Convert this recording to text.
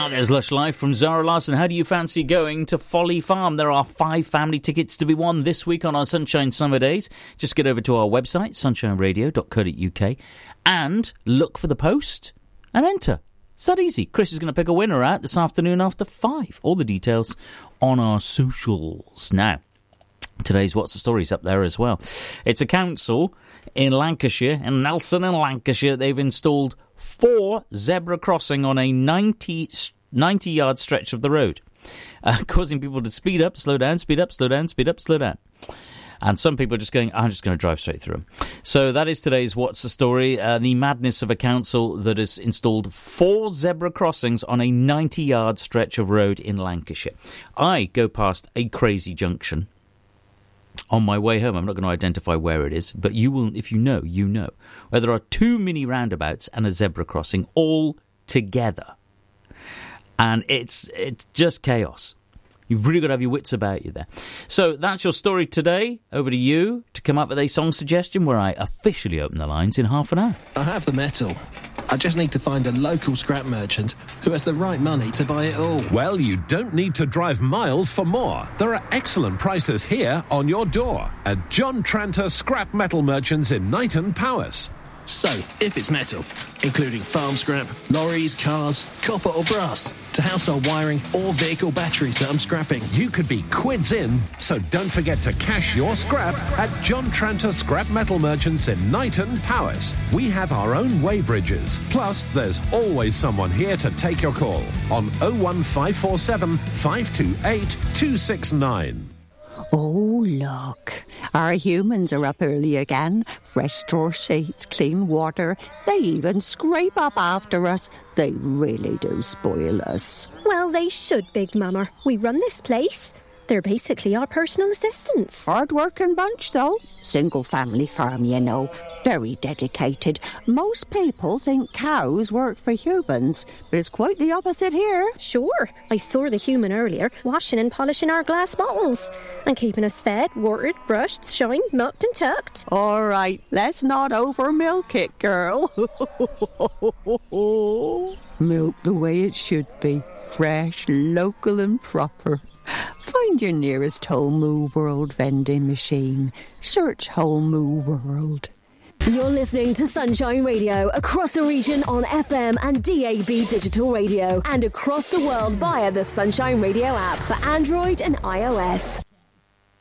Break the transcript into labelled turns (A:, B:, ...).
A: There's Lush Life from Zara Larsson. How do you fancy going to Folly Farm? There are 5 family tickets to be won this week on our Sunshine Summer Days. Just get over to our website, sunshineradio.co.uk, and look for the post and enter. It's that easy. Chris is going to pick a winner out this afternoon after 5. All the details on our socials. Now, today's What's the Story's up there as well. It's a council in Lancashire, in Nelson in Lancashire. They've installed 4 zebra crossing on a 90-yard stretch of the road, causing people to speed up, slow down, speed up, slow down, speed up, slow down. And some people are just going, I'm just going to drive straight through them. So that is today's What's the Story, the madness of a council that has installed 4 zebra crossings on a 90-yard stretch of road in Lancashire. I go past a crazy junction on my way home. I'm not going to identify where it is, but you will, if you know, where there are 2 mini roundabouts and a zebra crossing all together. And it's just chaos. You've really got to have your wits about you there. So that's your story today. Over to you to come up with a song suggestion where I officially open the lines in half an hour.
B: I have the metal. I just need to find a local scrap merchant who has the right money to buy it all.
C: Well, you don't need to drive miles for more. There are excellent prices here on your door at John Tranter Scrap Metal Merchants in Knighton, Powys.
B: So, if it's metal, including farm scrap, lorries, cars, copper or brass, to household wiring or vehicle batteries that I'm scrapping,
C: you could be quids in, so don't forget to cash your scrap at John Tranter Scrap Metal Merchants in Knighton, Powys. We have our own weighbridges, plus there's always someone here to take your call on 01547 528 269.
D: Oh, look. Our humans are up early again. Fresh straw sheets, clean water. They even scrape up after us. They really do spoil us.
E: Well, they should, Big Mama. We run this place. They're basically our personal assistants.
D: Hard-working bunch, though. Single-family farm, you know. Very dedicated. Most people think cows work for humans, but it's quite the opposite here.
E: Sure. I saw the human earlier, washing and polishing our glass bottles and keeping us fed, watered, brushed, shined, mucked and tucked.
D: All right, let's not over-milk it, girl. Milk the way it should be. Fresh, local and proper. Find your nearest Whole Moo World vending machine. Search Whole Moo World.
F: You're listening to Sunshine Radio across the region on FM and DAB digital radio and across the world via the Sunshine Radio app for Android and iOS.